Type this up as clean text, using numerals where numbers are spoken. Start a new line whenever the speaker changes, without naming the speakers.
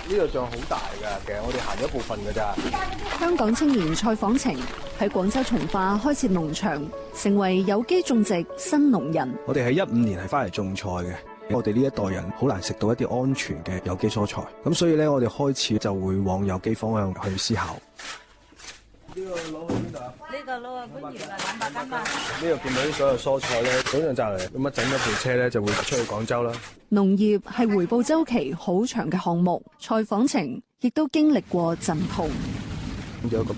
呢個像好大㗎，其實我哋行咗一部分㗎咋。
香港青年蔡訪程喺廣州從化開設農場，成為有機種植新農人。
我哋喺15年係翻嚟種菜嘅，我哋呢一代人好難食到一啲安全嘅有機蔬菜，咁所以咧我哋開始就會往有機方向去思考。呢個攞去邊度啊？
呢個攞去番禺啊，200斤啊！
呢度見到啲所有蔬菜咧，早上摘嚟，咁啊整咗部車咧就會出去廣州啦。
農業係回報週期好長嘅項目，蔡訪程亦都經歷過陣痛。
有一個